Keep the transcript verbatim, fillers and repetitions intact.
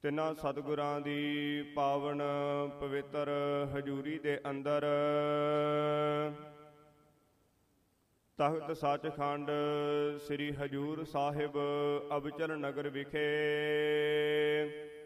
ਤਿੰਨਾਂ ਸਤਿਗੁਰਾਂ ਦੀ ਪਾਵਨ ਪਵਿੱਤਰ ਹਜ਼ੂਰੀ ਦੇ ਅੰਦਰ ਤਖਤ ਸੱਚਖੰਡ ਸ੍ਰੀ ਹਜ਼ੂਰ ਸਾਹਿਬ ਅਬਚਲ ਨਗਰ ਵਿਖੇ